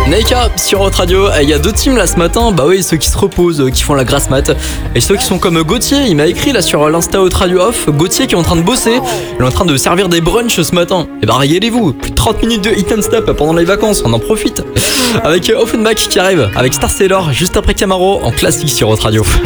Naika sur Hot Radio, il y a deux teams là ce matin, bah oui, ceux qui se reposent, qui font la grasse mat, et ceux qui sont comme Gauthier, il m'a écrit là sur l'Insta Hot Radio Off, Gauthier qui est en train de bosser, il est en train de servir des brunchs ce matin. Et bah régalez-vous, plus de 30 minutes de hit and stop pendant les vacances, on en profite. Avec Offenbach qui arrive, avec Star Sailor juste après Camaro en classique sur Hot Radio.